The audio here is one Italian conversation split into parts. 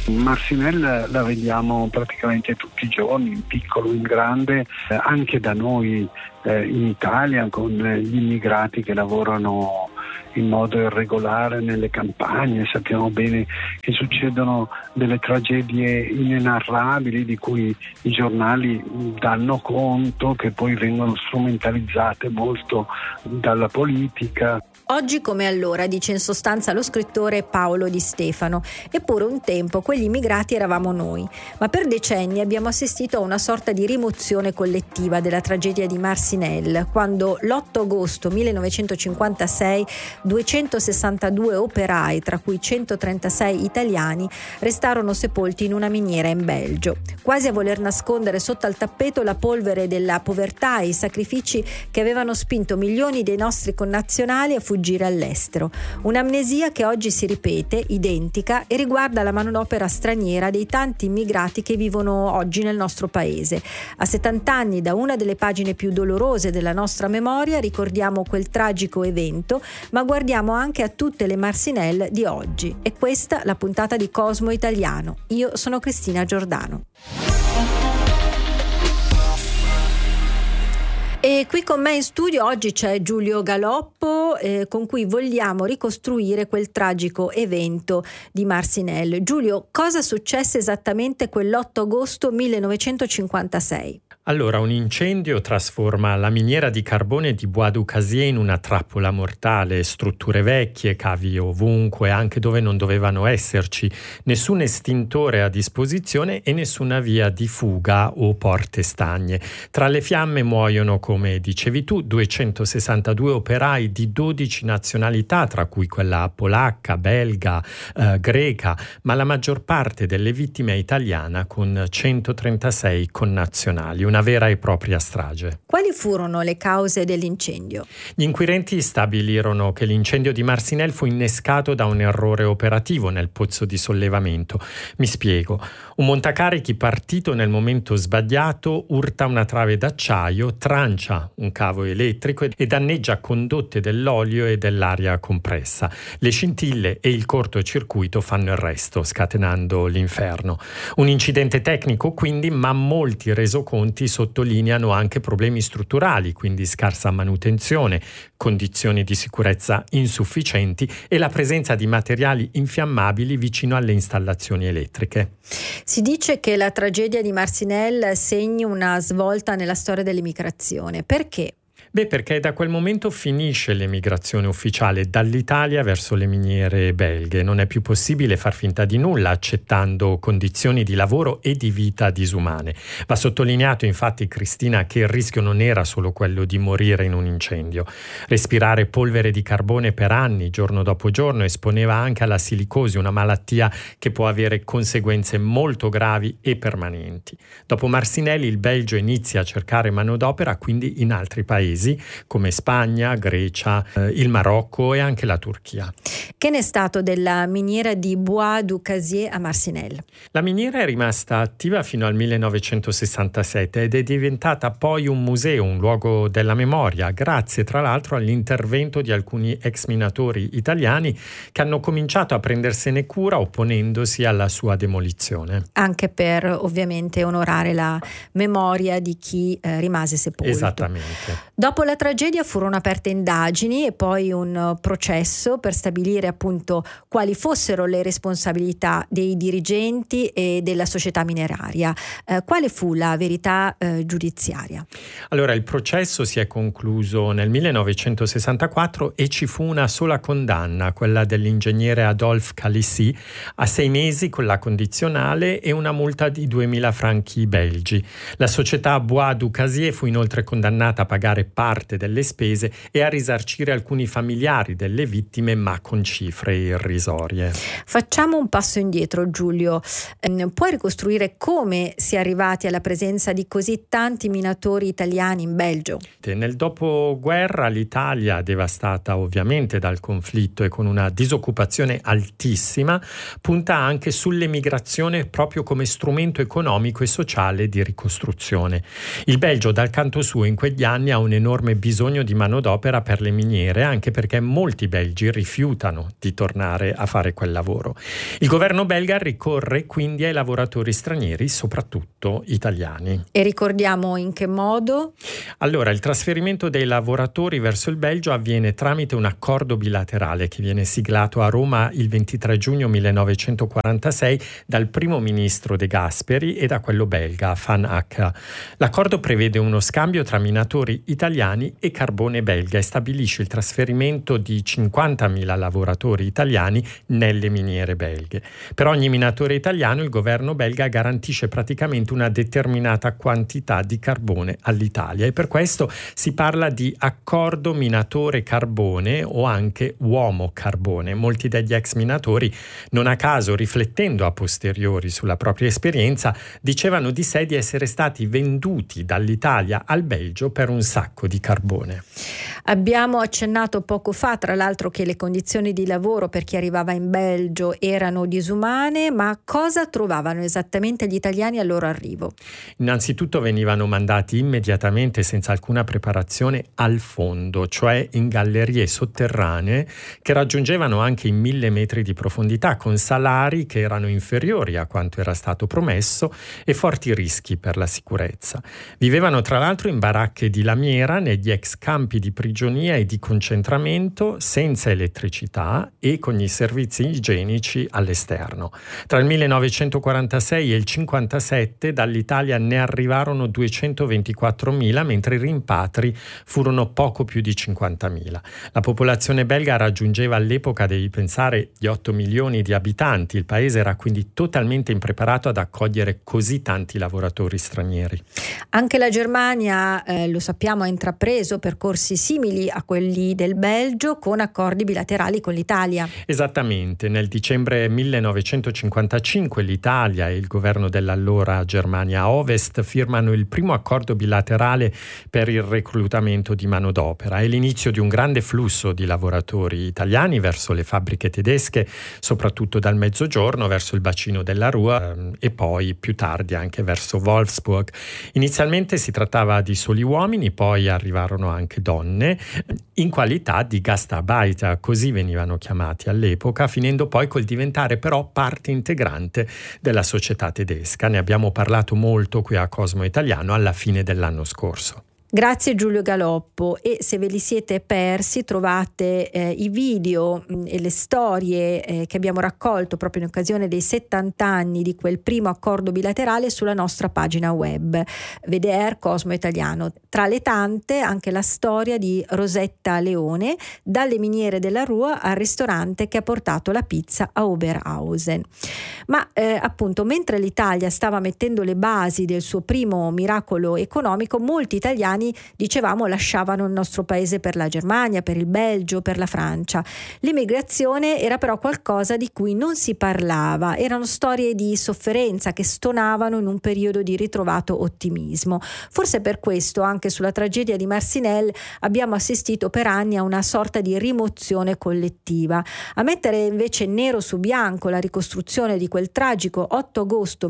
Marcinelle la vediamo praticamente tutti i giorni, in piccolo, in grande, anche da noi in Italia, con gli immigrati che lavorano in modo irregolare nelle campagne. Sappiamo bene che succedono delle tragedie inenarrabili di cui i giornali danno conto, che poi vengono strumentalizzate molto dalla politica. Oggi come allora, dice in sostanza lo scrittore Paolo Di Stefano. Eppure un tempo quegli immigrati eravamo noi, ma per decenni abbiamo assistito a una sorta di rimozione collettiva della tragedia di Marcinelle, quando l'8 agosto 1956 262 operai, tra cui 136 italiani, restarono sepolti in una miniera in Belgio, quasi a voler nascondere sotto al tappeto la polvere della povertà e i sacrifici che avevano spinto milioni dei nostri connazionali a fuggire all'estero. Un'amnesia che oggi si ripete, identica, e riguarda la manodopera straniera dei tanti immigrati che vivono oggi nel nostro paese. A 70 anni da una delle pagine più dolorose della nostra memoria ricordiamo quel tragico evento, ma guardiamo anche a tutte le Marcinelle di oggi. E questa la puntata di Cosmo Italiano. Io sono Cristina Giordano. E qui con me in studio oggi c'è Giulio Galoppo, con cui vogliamo ricostruire quel tragico evento di Marcinelle. Giulio, cosa successe esattamente quell'8 agosto 1956? Allora, un incendio trasforma la miniera di carbone di Bois du Casier in una trappola mortale, strutture vecchie, cavi ovunque, anche dove non dovevano esserci, nessun estintore a disposizione e nessuna via di fuga o porte stagne. Tra le fiamme muoiono, come dicevi tu, 262 operai di 12 nazionalità, tra cui quella polacca, belga, greca, ma la maggior parte delle vittime è italiana, con 136 connazionali. Una vera e propria strage. Quali furono le cause dell'incendio? Gli inquirenti stabilirono che l'incendio di Marcinelle fu innescato da un errore operativo nel pozzo di sollevamento. Mi spiego. Un montacarichi partito nel momento sbagliato urta una trave d'acciaio, trancia un cavo elettrico e danneggia condotte dell'olio e dell'aria compressa. Le scintille e il cortocircuito fanno il resto, scatenando l'inferno. Un incidente tecnico quindi, ma molti resoconti sottolineano anche problemi strutturali, quindi scarsa manutenzione, condizioni di sicurezza insufficienti e la presenza di materiali infiammabili vicino alle installazioni elettriche. Si dice che la tragedia di Marcinelle segni una svolta nella storia dell'immigrazione. Perché? Perché da quel momento finisce l'emigrazione ufficiale dall'Italia verso le miniere belghe. Non è più possibile far finta di nulla, accettando condizioni di lavoro e di vita disumane. Va sottolineato infatti, Cristina, che il rischio non era solo quello di morire in un incendio. Respirare polvere di carbone per anni, giorno dopo giorno, esponeva anche alla silicosi, una malattia che può avere conseguenze molto gravi e permanenti. Dopo Marcinelle il Belgio inizia a cercare manodopera quindi in altri paesi, come Spagna, Grecia, il Marocco e anche la Turchia. Che ne è stato della miniera di Bois du Casier a Marcinelle? La miniera è rimasta attiva fino al 1967 ed è diventata poi un museo, un luogo della memoria, grazie tra l'altro all'intervento di alcuni ex minatori italiani che hanno cominciato a prendersene cura opponendosi alla sua demolizione. Anche per ovviamente onorare la memoria di chi rimase sepolto. Esattamente. Dopo la tragedia furono aperte indagini e poi un processo per stabilire appunto quali fossero le responsabilità dei dirigenti e della società mineraria. Quale fu la verità giudiziaria? Allora, il processo si è concluso nel 1964 e ci fu una sola condanna, quella dell'ingegnere Adolphe Calissi, a 6 mesi con la condizionale e una multa di 2.000 franchi belgi. La società Bois du Casier fu inoltre condannata a pagare parte delle spese e a risarcire alcuni familiari delle vittime, ma con cifre irrisorie. Facciamo un passo indietro, Giulio. Puoi ricostruire come si è arrivati alla presenza di così tanti minatori italiani in Belgio? Nel dopoguerra l'Italia, devastata ovviamente dal conflitto e con una disoccupazione altissima, punta anche sull'emigrazione proprio come strumento economico e sociale di ricostruzione. Il Belgio, dal canto suo, in quegli anni ha un enorme l'enorme bisogno di manodopera per le miniere, anche perché molti belgi rifiutano di tornare a fare quel lavoro. Il governo belga ricorre quindi ai lavoratori stranieri, soprattutto italiani. E ricordiamo in che modo? Allora, il trasferimento dei lavoratori verso il Belgio avviene tramite un accordo bilaterale che viene siglato a Roma il 23 giugno 1946 dal primo ministro De Gasperi e da quello belga Van Ack. L'accordo prevede uno scambio tra minatori italiani e carbone belga e stabilisce il trasferimento di 50.000 lavoratori italiani nelle miniere belghe. Per ogni minatore italiano il governo belga garantisce praticamente una determinata quantità di carbone all'Italia e per questo si parla di accordo minatore carbone o anche uomo carbone. Molti degli ex minatori, non a caso riflettendo a posteriori sulla propria esperienza, dicevano di sé di essere stati venduti dall'Italia al Belgio per un sacco di carbone. Abbiamo accennato poco fa, tra l'altro, che le condizioni di lavoro per chi arrivava in Belgio erano disumane, ma cosa trovavano esattamente gli italiani al loro arrivo? Innanzitutto venivano mandati immediatamente, senza alcuna preparazione, al fondo, cioè in gallerie sotterranee che raggiungevano anche i 1.000 metri di profondità, con salari che erano inferiori a quanto era stato promesso e forti rischi per la sicurezza. Vivevano tra l'altro in baracche di lamiera negli ex campi di prigionia e di concentramento, senza elettricità e con i servizi igienici all'esterno. Tra il 1946 e il 1957 dall'Italia ne arrivarono 224.000, mentre i rimpatri furono poco più di 50.000. La popolazione belga raggiungeva all'epoca, devi pensare, gli 8 milioni di abitanti. Il paese era quindi totalmente impreparato ad accogliere così tanti lavoratori stranieri. Anche la Germania, lo sappiamo, ha intrapreso percorsi simili a quelli del Belgio con accordi bilaterali con l'Italia. Esattamente, nel dicembre 1955 l'Italia e il governo dell'allora Germania Ovest firmano il primo accordo bilaterale per il reclutamento di manodopera e l'inizio di un grande flusso di lavoratori italiani verso le fabbriche tedesche, soprattutto dal mezzogiorno verso il bacino della Ruhr e poi più tardi anche verso Wolfsburg. Inizialmente si trattava di soli uomini, poi arrivarono anche donne in qualità di Gastarbeiter, così venivano chiamati all'epoca, finendo poi col diventare però parte integrante della società tedesca. Ne abbiamo parlato molto qui a Cosmo Italiano alla fine dell'anno scorso. Grazie Giulio Galoppo, e se ve li siete persi trovate i video e le storie che abbiamo raccolto proprio in occasione dei 70 anni di quel primo accordo bilaterale sulla nostra pagina web WDR Cosmo Italiano. Tra le tante anche la storia di Rosetta Leone, dalle miniere della Ruhr al ristorante che ha portato la pizza a Oberhausen. Ma appunto, mentre l'Italia stava mettendo le basi del suo primo miracolo economico, molti italiani, dicevamo, lasciavano il nostro paese per la Germania, per il Belgio, per la Francia. L'immigrazione era però qualcosa di cui non si parlava, erano storie di sofferenza che stonavano in un periodo di ritrovato ottimismo. Forse per questo anche sulla tragedia di Marcinelle abbiamo assistito per anni a una sorta di rimozione collettiva. A mettere invece nero su bianco la ricostruzione di quel tragico 8 agosto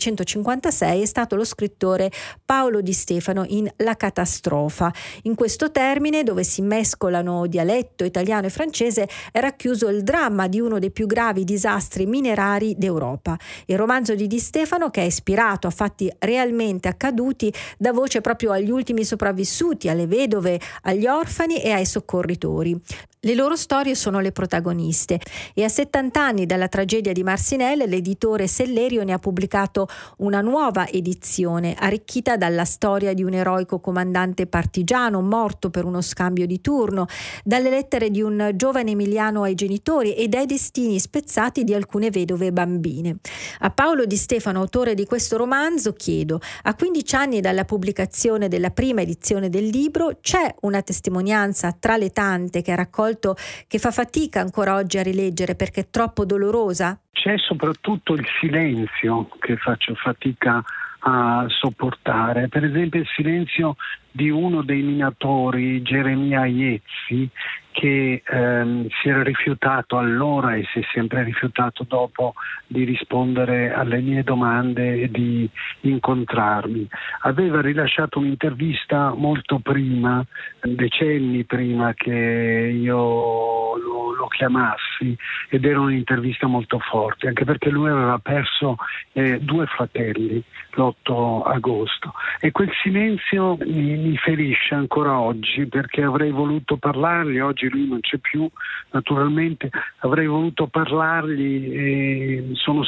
1956 è stato lo scrittore Paolo Di Stefano in La catastrofa. In questo termine, dove si mescolano dialetto italiano e francese, è racchiuso il dramma di uno dei più gravi disastri minerari d'Europa. Il romanzo di Di Stefano, che è ispirato a fatti realmente accaduti, dà voce proprio agli ultimi sopravvissuti, alle vedove, agli orfani e ai soccorritori. Le loro storie sono le protagoniste, e a 70 anni dalla tragedia di Marcinelle l'editore Sellerio ne ha pubblicato una nuova edizione arricchita dalla storia di un eroico comandante partigiano morto per uno scambio di turno, dalle lettere di un giovane emiliano ai genitori e dai destini spezzati di alcune vedove e bambine. A Paolo Di Stefano, autore di questo romanzo, chiedo: a 15 anni dalla pubblicazione della prima edizione del libro, c'è una testimonianza tra le tante che ha raccolto che fa fatica ancora oggi a rileggere perché è troppo dolorosa? C'è soprattutto il silenzio che faccio fatica a sopportare. Per esempio il silenzio di uno dei minatori, Geremia Iezzi, che si era rifiutato allora e si è sempre rifiutato dopo di rispondere alle mie domande e di incontrarmi. Aveva rilasciato un'intervista molto prima, decenni prima che io lo chiamassi, ed era un'intervista molto forte, anche perché lui aveva perso 2 fratelli l'8 agosto, e quel silenzio mi ferisce ancora oggi, perché avrei voluto parlargli. Oggi lui non c'è più, naturalmente, avrei voluto parlargli, e sono